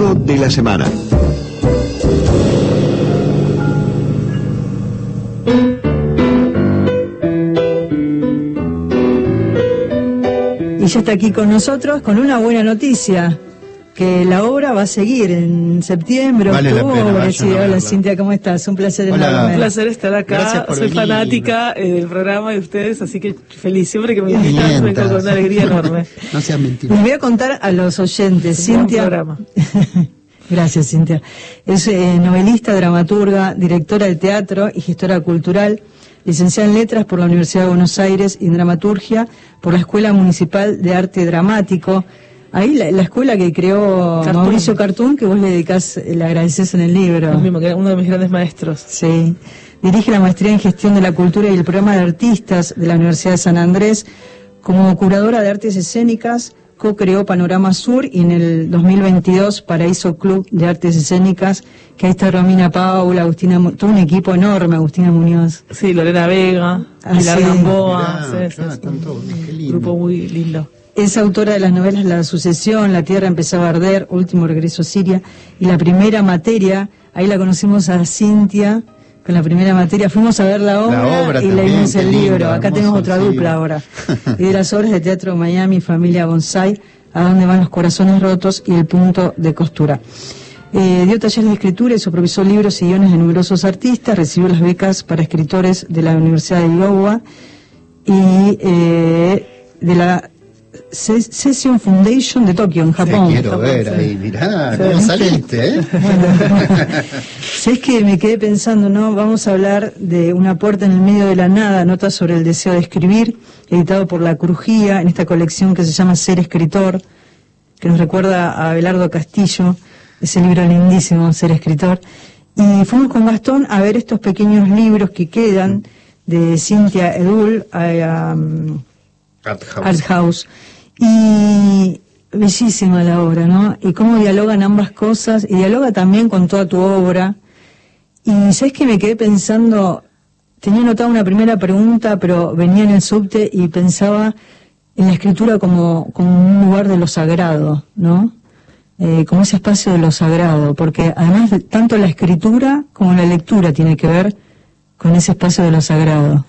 destacado de la semana. Y ya está aquí con nosotros con una buena noticia, que la obra va a seguir en septiembre, octubre. Sí, hola Cintia, ¿cómo estás? Un placer enorme. Un placer estar acá, soy fanática del programa de ustedes, así que feliz, siempre que me invitan vengo con una alegría enorme. No seas mentira. Les voy a contar a los oyentes, Cintia. Gracias, Cintia. Es novelista, dramaturga, directora de teatro y gestora cultural, licenciada en Letras por la Universidad de Buenos Aires y en Dramaturgia por la Escuela Municipal de Arte Dramático. Ahí la escuela que creó Mauricio Cartún, que vos le agradecés en el libro. El mismo, que era uno de mis grandes maestros. Sí. Dirige la maestría en Gestión de la Cultura y el programa de Artistas de la Universidad de San Andrés. Como curadora de artes escénicas, co-creó Panorama Sur y en el 2022 Paraíso Club de Artes Escénicas, que ahí está Romina Paula, Agustina, todo un equipo enorme, Agustina Muñoz. Sí, Lorena Vega, Pilar Gamboa, un grupo muy lindo. Es autora de las novelas La Sucesión, La Tierra empezaba a arder, Último regreso a Siria y La primera materia. Ahí la conocimos a Cintia con La primera materia. Fuimos a ver la obra y leímos el libro. Acá tenemos otra dupla ahora. Y de las obras de teatro Miami, Familia Bonsai, A dónde van los corazones rotos y El punto de costura. Dio talleres de escritura y supervisó libros y guiones de numerosos artistas. Recibió las becas para escritores de la Universidad de Iowa y de la Session Foundation de Tokio, en Japón. Te quiero ver ahí, mirá, cómo saliste, ¿Sabes que me quedé pensando, no? Vamos a hablar de Una puerta en el medio de la nada, notas sobre el deseo de escribir, editado por La Crujía, en esta colección que se llama Ser Escritor, que nos recuerda a Abelardo Castillo, ese libro lindísimo, Ser Escritor. Y fuimos con Gastón a ver estos pequeños libros que quedan de Cintia Edul, Art House. Y bellísima la obra, ¿no? Y cómo dialogan ambas cosas, y dialoga también con toda tu obra. Y ¿sabes qué? Me quedé pensando, tenía anotada una primera pregunta, pero venía en el subte y pensaba en la escritura como un lugar de lo sagrado, ¿no? Como ese espacio de lo sagrado, porque además tanto la escritura como la lectura tiene que ver con ese espacio de lo sagrado.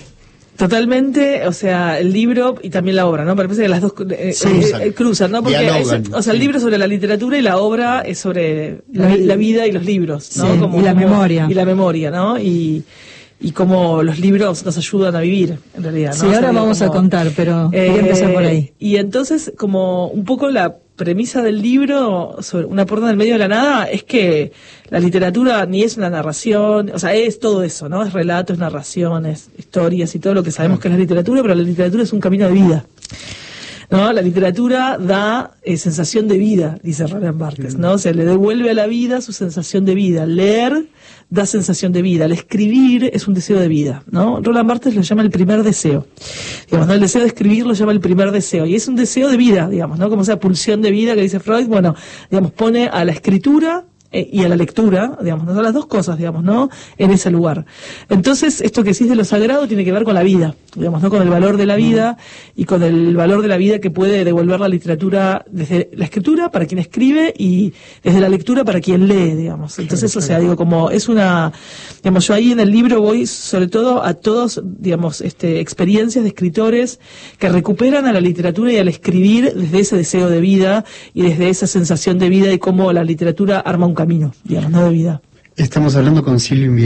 Totalmente, o sea, el libro y también la obra, ¿no? Parece que las dos cruzan, ¿no? Porque el libro es sobre la literatura y la obra es sobre la vida y los libros, ¿no? Sí, y la memoria. Y la memoria, ¿no? Y cómo los libros nos ayudan a vivir, en realidad, ¿no? Sí, ahora vamos a contar, pero quería empezar por ahí. Y entonces, como un poco la premisa del libro sobre Una puerta en el medio de la nada es que la literatura ni es una narración, o sea, es todo eso, ¿no? Es relatos, narraciones, historias y todo lo que sabemos que es la literatura, pero la literatura es un camino de vida, ¿no? La literatura da sensación de vida, dice Roland Barthes, ¿no? O sea, le devuelve a la vida su sensación de vida. Leer da sensación de vida. El escribir es un deseo de vida, ¿no? Roland Barthes lo llama el primer deseo. Digamos, ¿no? El deseo de escribir lo llama el primer deseo. Y es un deseo de vida, digamos, ¿no? Como esa pulsión de vida que dice Freud, bueno, digamos, pone a la escritura y a la lectura, digamos, ¿no? Son las dos cosas, digamos, ¿no? En ese lugar. Entonces, esto que decís de lo sagrado tiene que ver con la vida, digamos, ¿no? Con el valor de la vida y con el valor de la vida que puede devolver la literatura desde la escritura para quien escribe y desde la lectura para quien lee, digamos. Entonces, o sea, digo, como es una, digamos, yo ahí en el libro voy sobre todo a todos, digamos, experiencias de escritores que recuperan a la literatura y al escribir desde ese deseo de vida y desde esa sensación de vida y cómo la literatura arma un camino, digamos, no de vida. Estamos hablando con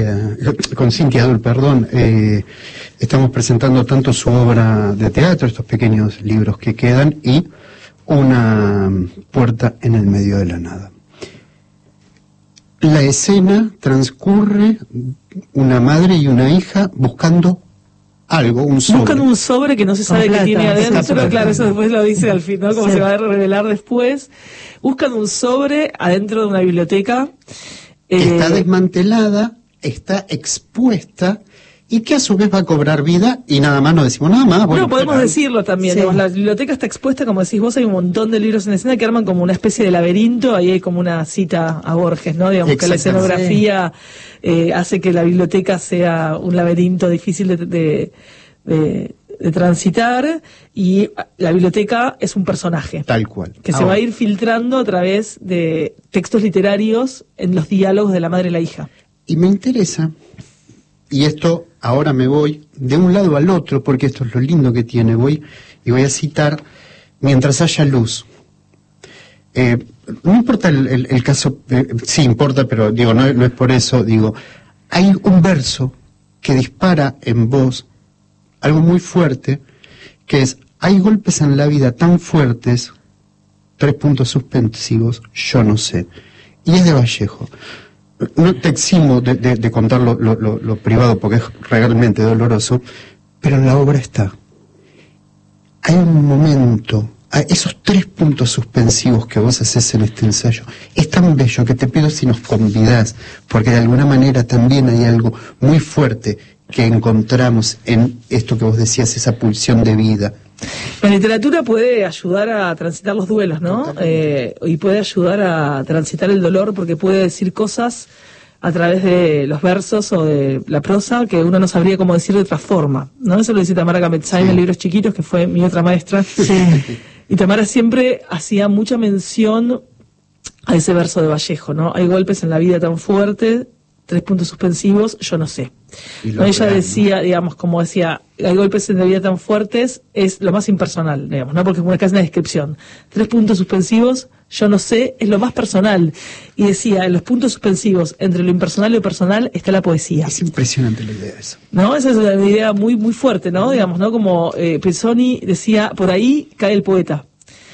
Cintia Edul, perdón. Estamos presentando tanto su obra de teatro, estos pequeños libros que quedan, y Una puerta en el medio de la nada. La escena transcurre una madre y una hija buscando algo, un sobre. Buscan un sobre que no se sabe qué tiene adentro, claro, eso después lo dice al final, como se va a revelar después. Buscan un sobre adentro de una biblioteca. Está desmantelada, está expuesta, y que a su vez va a cobrar vida, y nada más, no decimos nada más. Bueno, podemos decirlo también, sí. Digamos, la biblioteca está expuesta, como decís vos, hay un montón de libros en escena que arman como una especie de laberinto, ahí hay como una cita a Borges, ¿no? Digamos que la escenografía hace que la biblioteca sea un laberinto difícil de de transitar, y la biblioteca es un personaje. Tal cual. Que se va a ir filtrando a través de textos literarios en los diálogos de la madre y la hija. Y me interesa, y esto ahora me voy de un lado al otro, porque esto es lo lindo que tiene, voy a citar Mientras haya luz. No importa el caso, sí importa, pero digo, no es por eso, digo, hay un verso que dispara en vos algo muy fuerte, que es: hay golpes en la vida tan fuertes, 3 puntos suspensivos, yo no sé. Y es de Vallejo. No te eximo de contar lo privado, porque es realmente doloroso, pero en la obra está. Hay un momento, esos 3 puntos suspensivos que vos haces en este ensayo, es tan bello que te pido si nos convidás, porque de alguna manera también hay algo muy fuerte que encontramos en esto que vos decías, esa pulsión de vida. La literatura puede ayudar a transitar los duelos, ¿no? Y puede ayudar a transitar el dolor, porque puede decir cosas a través de los versos o de la prosa que uno no sabría cómo decir de otra forma, ¿no? Eso lo dice Tamara Kametzai en Libros Chiquitos, que fue mi otra maestra. Sí. Y Tamara siempre hacía mucha mención a ese verso de Vallejo, ¿no? Hay golpes en la vida tan fuertes, 3 puntos suspensivos, yo no sé. ¿No? Ella decía, digamos, como decía, hay golpes en la vida tan fuertes, es lo más impersonal, digamos, ¿no? Porque es casi una descripción. 3 puntos suspensivos, yo no sé, es lo más personal. Y decía, en los puntos suspensivos, entre lo impersonal y lo personal, está la poesía. Es impresionante la idea de eso. ¿No? Esa es una idea muy, muy fuerte, ¿no? Digamos, ¿no? Como Pezzoni decía, por ahí cae el poeta.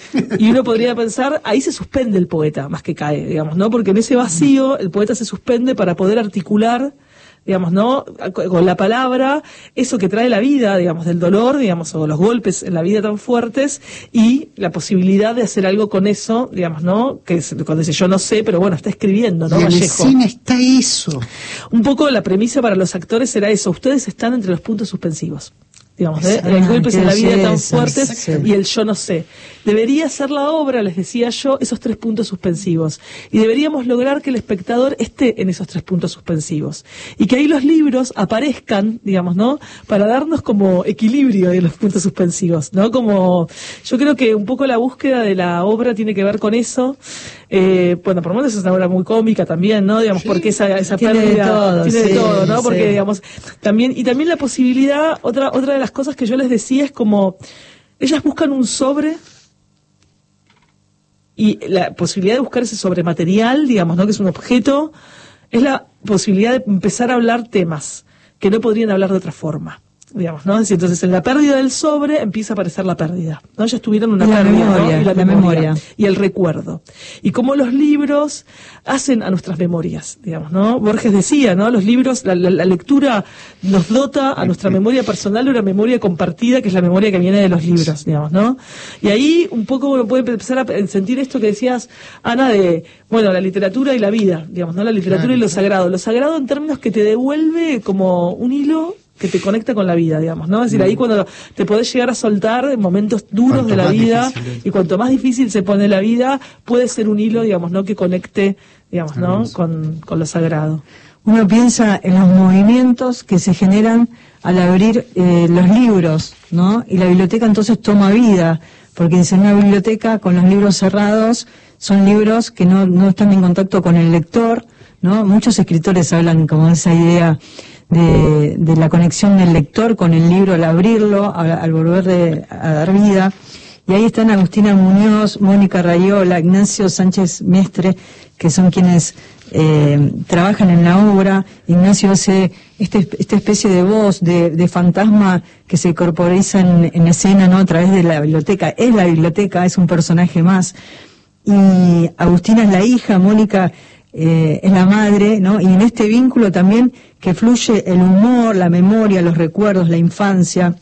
Y uno podría pensar, ahí se suspende el poeta, más que cae, digamos, ¿no? Porque en ese vacío el poeta se suspende para poder articular, digamos, ¿no? Con la palabra, eso que trae la vida, digamos, del dolor, digamos, o los golpes en la vida tan fuertes, y la posibilidad de hacer algo con eso, digamos, ¿no? Que es cuando dice yo no sé, pero bueno, está escribiendo, ¿no? Y en el cine está eso. Un poco la premisa para los actores era eso, ustedes están entre los puntos suspensivos. Digamos, hay golpes en la vida tan fuertes y el yo no sé. Debería ser la obra, les decía yo, esos 3 puntos suspensivos. Y deberíamos lograr que el espectador esté en esos 3 puntos suspensivos. Y que ahí los libros aparezcan, digamos, ¿no? Para darnos como equilibrio de los puntos suspensivos, ¿no? Como, yo creo que un poco la búsqueda de la obra tiene que ver con eso. Bueno, por lo menos es una obra muy cómica también, ¿no? Digamos, porque esa tiene pérdida de todo, tiene de todo, ¿no? Sí. Porque, digamos, también la posibilidad, otra de las cosas que yo les decía es como, ellas buscan un sobre, y la posibilidad de buscar ese sobre material, digamos, ¿no? Que es un objeto, es la posibilidad de empezar a hablar temas que no podrían hablar de otra forma. Digamos, ¿no? Entonces, en la pérdida del sobre empieza a aparecer la pérdida, ¿no? Ellas tuvieron una pérdida, memoria, ¿no? Y la memoria y el recuerdo. Y cómo los libros hacen a nuestras memorias, digamos, ¿no? Borges decía, ¿no? Los libros, la lectura nos dota a nuestra memoria personal de una memoria compartida, que es la memoria que viene de los libros, digamos, ¿no? Y ahí un poco uno puede empezar a sentir esto que decías, Ana, de, bueno, la literatura y la vida, digamos, ¿no? La literatura y lo sagrado. Lo sagrado en términos que te devuelve como un hilo que te conecta con la vida, digamos, ¿no? Es decir, ahí cuando te podés llegar a soltar momentos duros de la vida, y cuanto más difícil se pone la vida, puede ser un hilo, digamos, ¿no? Que conecte, digamos, ¿no? Con lo sagrado. Uno piensa en los movimientos que se generan al abrir los libros, ¿no? Y la biblioteca entonces toma vida, porque en una biblioteca con los libros cerrados son libros que no están en contacto con el lector, ¿no? Muchos escritores hablan como de esa idea de la conexión del lector con el libro al abrirlo, al volver a dar vida. Y ahí están Agustina Muñoz, Mónica Rayola, Ignacio Sánchez Mestre, que son quienes trabajan en la obra. Ignacio hace esta especie de voz, de fantasma que se corporiza en escena, ¿no? A través de la biblioteca. Es la biblioteca, es un personaje más. Y Agustina es la hija, Mónica es la madre, ¿no? Y en este vínculo también que fluye el humor, la memoria, los recuerdos, la infancia.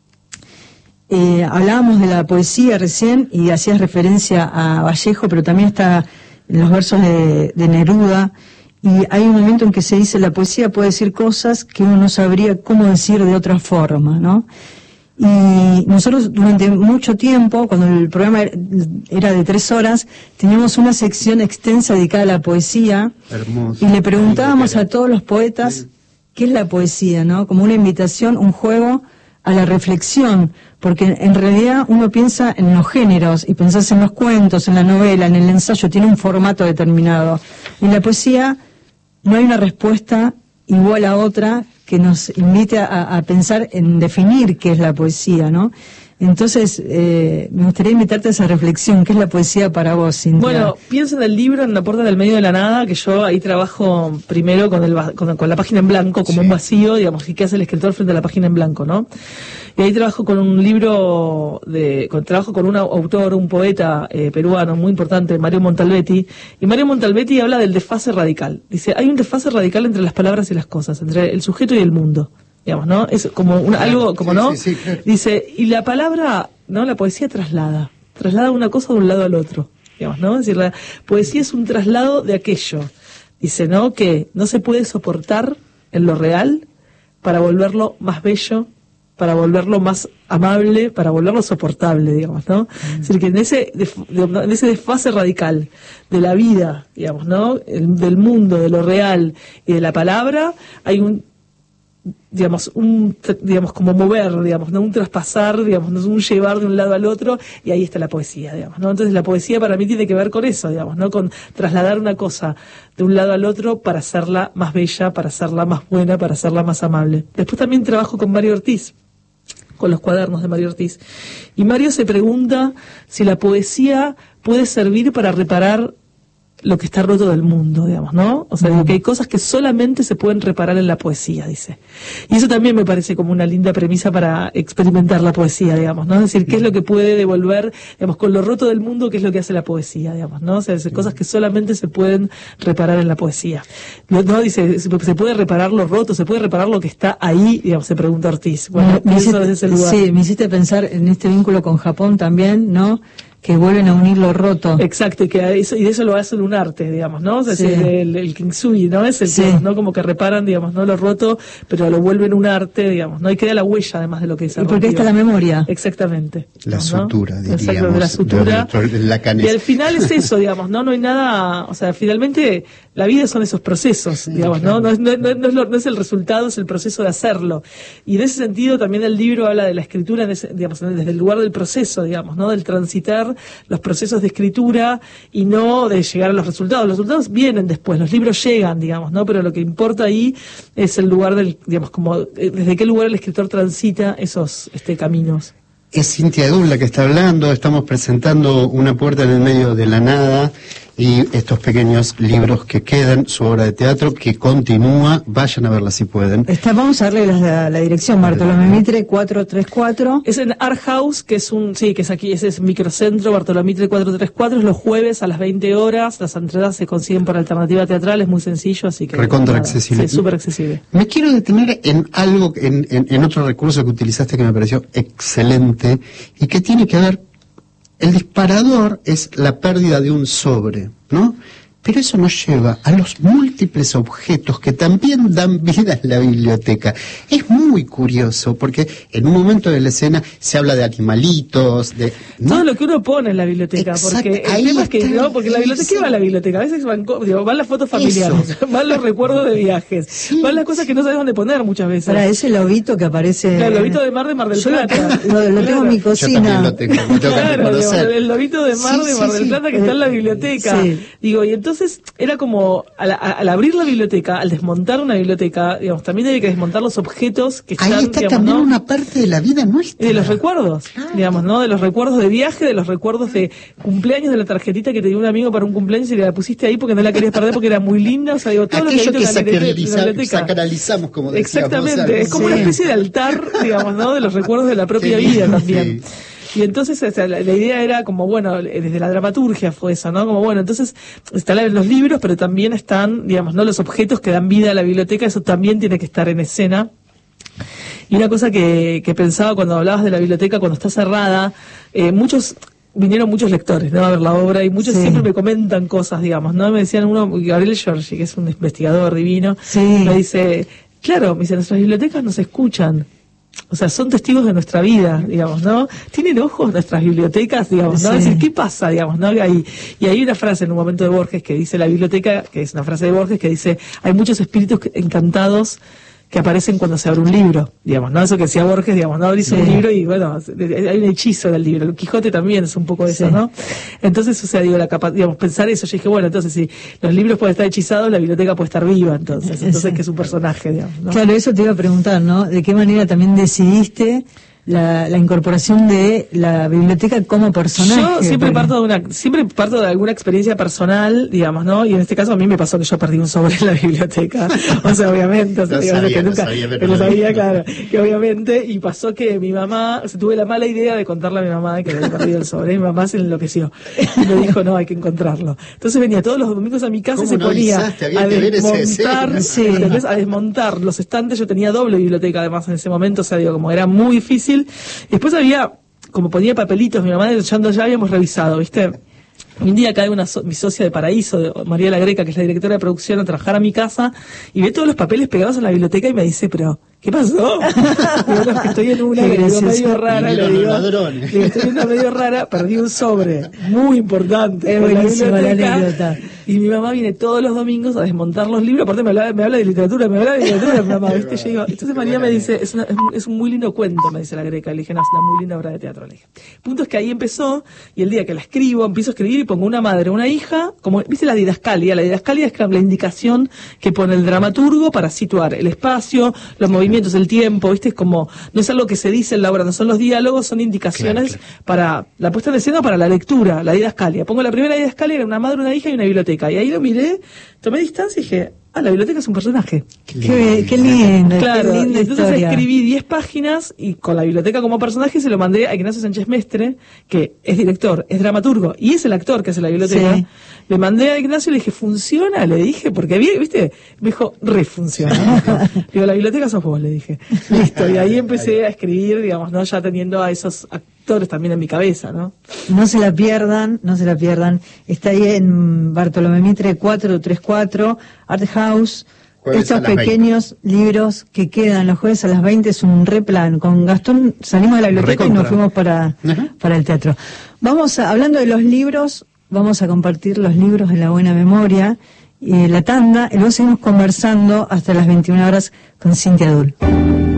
Hablábamos de la poesía recién y hacías referencia a Vallejo, pero también está en los versos de Neruda, y hay un momento en que se dice la poesía puede decir cosas que uno no sabría cómo decir de otra forma, ¿no? Y nosotros durante mucho tiempo, cuando el programa era de 3 horas, teníamos una sección extensa dedicada a la poesía. Hermoso. Y le preguntábamos a todos los poetas qué es la poesía, ¿no? Como una invitación, un juego a la reflexión, porque en realidad uno piensa en los géneros y pensás en los cuentos, en la novela, en el ensayo, tiene un formato determinado. En la poesía no hay una respuesta igual a otra que nos invite a pensar en definir qué es la poesía, ¿no? Entonces, me gustaría invitarte a esa reflexión. ¿Qué es la poesía para vos, Cintia? Bueno, pienso en el libro, en La puerta del medio de la nada, que yo ahí trabajo primero con la página en blanco, como un vacío, digamos, y qué hace el escritor frente a la página en blanco, ¿no? Y ahí trabajo con un libro, trabajo con un autor, un poeta peruano muy importante, Mario Montalbetti, y Mario Montalbetti habla del desfase radical. Dice, hay un desfase radical entre las palabras y las cosas, entre el sujeto y el mundo. Digamos, ¿no? Es como algo, como no. Claro. Dice, y la palabra, ¿no? La poesía traslada una cosa de un lado al otro, digamos, ¿no? Es decir, la poesía es un traslado de aquello. Dice, ¿no? Que no se puede soportar en lo real para volverlo más bello, para volverlo más amable, para volverlo soportable, digamos, ¿no? Es decir, que en ese desfase radical de la vida, digamos, ¿no? Del mundo, de lo real y de la palabra, hay digamos, como mover, digamos, ¿no? Un traspasar, digamos, ¿no? Un llevar de un lado al otro, y ahí está la poesía, digamos, ¿no? Entonces la poesía para mí tiene que ver con eso, digamos, ¿no? Con trasladar una cosa de un lado al otro para hacerla más bella, para hacerla más buena, para hacerla más amable. Después también trabajo con Mario Ortiz, con los cuadernos de Mario Ortiz, y Mario se pregunta si la poesía puede servir para reparar lo que está roto del mundo, digamos, ¿no? O sea, que hay cosas que solamente se pueden reparar en la poesía, dice. Y eso también me parece como una linda premisa para experimentar la poesía, digamos, ¿no? Es decir, ¿qué es lo que puede devolver, digamos, con lo roto del mundo, qué es lo que hace la poesía, digamos, ¿no? O sea, cosas que solamente se pueden reparar en la poesía. ¿No? Dice, se puede reparar lo roto, se puede reparar lo que está ahí, digamos, se pregunta Ortiz. Bueno, pienso desde ese lugar. Sí, me hiciste pensar en este vínculo con Japón también, ¿no? Que vuelven a unir lo roto. Exacto, y de eso lo hacen un arte, digamos, ¿no? O sea, sí. el kintsugi, ¿no? Es el sí. ¿no? Como que reparan, digamos, ¿no? Lo roto, pero lo vuelven un arte, digamos, ¿no? Y queda la huella, además de lo que es. Y porque ahí está la memoria. Exactamente. La sutura, ¿no? diríamos. Exacto, la sutura. Y al final es eso, digamos, ¿no? No hay nada, o sea, finalmente la vida son esos procesos, sí, digamos, claro. ¿No? No es el resultado, es el proceso de hacerlo. Y en ese sentido también el libro habla de la escritura, digamos, desde el lugar del proceso, digamos, ¿no? Del transitar los procesos de escritura y no de llegar a los resultados. Los resultados vienen después, los libros llegan, digamos, ¿no? Pero lo que importa ahí es el lugar del, digamos, como desde qué lugar el escritor transita esos caminos. Es Cintia Edul la que está hablando, estamos presentando Una puerta en el medio de la nada y estos pequeños libros que quedan, su obra de teatro que continúa, vayan a verla si pueden. Vamos a darle la dirección, Bartolomé Mitre 434. Es en Art House, que es que es aquí, ese es Microcentro, Bartolomé Mitre 434, es los jueves a las 20 horas, las entradas se consiguen por Alternativa Teatral, es muy sencillo, así que... Recontra accesible. Sí, súper accesible. Me quiero detener en algo, en otro recurso que utilizaste que me pareció excelente y que tiene que ver. El disparador es la pérdida de un sobre, ¿no? Pero eso nos lleva a los múltiples objetos que también dan vida en la biblioteca. Es muy curioso, porque en un momento de la escena se habla de animalitos, ¿no? Todo lo que uno pone en la biblioteca, porque el tema es que, ¿no? Porque la biblioteca, ¿qué va a la biblioteca? A veces van las fotos familiares, van los recuerdos de viajes, sí, van las cosas que no sabes dónde poner muchas veces. Para ese lobito que aparece... Claro, el lobito de Mar del Plata. Lo tengo en mi cocina. Yo también lo tengo, claro, el lobito de Mar del Plata que está en la biblioteca. Sí. Digo, y entonces era como, al abrir la biblioteca, al desmontar una biblioteca, digamos, también hay que desmontar los objetos que están, ahí está, digamos, también, ¿no? Una parte de la vida nuestra. Y de los recuerdos, digamos, ¿no? De los recuerdos de viaje, de los recuerdos de cumpleaños, de la tarjetita que te dio un amigo para un cumpleaños y la pusiste ahí porque no la querías perder porque era muy linda, o sea, digo, todo aquello lo que sacralizamos, como decíamos. Exactamente, es como una especie de altar, digamos, ¿no? De los recuerdos de la propia vida también. Sí. Y entonces, o sea, la idea era como, bueno, desde la dramaturgia fue eso, ¿no? Como, bueno, entonces están los libros, pero también están, digamos, ¿no? Los objetos que dan vida a la biblioteca, eso también tiene que estar en escena. Y una cosa que pensaba cuando hablabas de la biblioteca, cuando está cerrada, vinieron muchos lectores, ¿no? A ver la obra, y muchos siempre me comentan cosas, digamos, ¿no? Me decían uno, Gabriel Giorgi, que es un investigador divino, me dice, claro, me dice, nuestras bibliotecas nos escuchan. O sea, son testigos de nuestra vida, digamos, ¿no? Tienen ojos nuestras bibliotecas, digamos, ¿no? Es decir, ¿qué pasa, digamos, ¿no? Y hay una frase en un momento de Borges que dice la biblioteca, que es una frase de Borges que dice, hay muchos espíritus encantados que aparecen cuando se abre un libro, digamos, ¿no? Eso que decía Borges, digamos, ¿no? Abrís un libro y, bueno, hay un hechizo del libro. El Quijote también es un poco eso, ¿no? Entonces, o sea, digo, digamos, pensar eso, yo dije, bueno, entonces si los libros pueden estar hechizados, la biblioteca puede estar viva, entonces que es un personaje, digamos, ¿no? Claro, eso te iba a preguntar, ¿no? ¿De qué manera también decidiste la incorporación de la biblioteca como personaje? Yo siempre parto de alguna experiencia personal, digamos, ¿no? Y en este caso a mí me pasó que yo perdí un sobre en la biblioteca. O sea, obviamente, lo sabía, claro, que obviamente, y pasó que mi mamá, tuve la mala idea de contarle a mi mamá que había perdido el sobre, y mi mamá se enloqueció. Y me dijo, no, hay que encontrarlo. Entonces venía todos los domingos a mi casa y se ponía a desmontar los estantes. Yo tenía doble biblioteca además en ese momento, o sea, digo, como era muy difícil. Después había, como ponía papelitos, mi mamá ya habíamos revisado, ¿viste? Un día cae mi socia de Paraíso, María la Greca, que es la directora de producción, a trabajar a mi casa y ve todos los papeles pegados en la biblioteca y me dice, pero ¿qué pasó? Digo, no, es que estoy en una, le digo, medio rara, estoy en una medio rara, perdí un sobre muy importante en la biblioteca. Y mi mamá viene todos los domingos a desmontar los libros, aparte me habla de literatura, mi mamá, ¿viste? Yo digo, entonces María me dice, es un muy lindo cuento, me dice la Greca. Le dije, no, es una muy linda obra de teatro, le dije. Punto es que ahí empezó, y el día que la escribo, empiezo a escribir y pongo una madre, una hija, como, ¿viste la didascalia? La didascalia es la indicación que pone el dramaturgo para situar el espacio, los movimientos, el tiempo, ¿viste? Es como, no es algo que se dice en la obra, no son los diálogos, son indicaciones para la puesta en escena, para la lectura, la didascalia. Pongo la primera didascalia, era una madre, una hija y una biblioteca. Y ahí lo miré, tomé distancia y dije, la biblioteca es un personaje. Qué lindo. Claro, qué linda entonces historia. escribí 10 páginas y con la biblioteca como personaje se lo mandé a Ignacio Sánchez Mestre, que es director, es dramaturgo y es el actor que hace la biblioteca. Sí. Le mandé a Ignacio y le dije, ¿funciona? Le dije, porque ¿viste? Me dijo, refunciona. Digo, la biblioteca sos vos, le dije. Listo, y ahí empecé a escribir, digamos, ¿no? Ya teniendo a esos actores también en mi cabeza, ¿no? No se la pierdan. Está ahí en Bartolomé Mitre 434, Art House. Estos pequeños libros que quedan los jueves a las 20 es un replan. Con Gastón salimos de la biblioteca y nos fuimos para el teatro. Hablando de los libros, vamos a compartir los libros de la buena memoria y la tanda, y luego seguimos conversando hasta las 21 horas con Cintia Dul.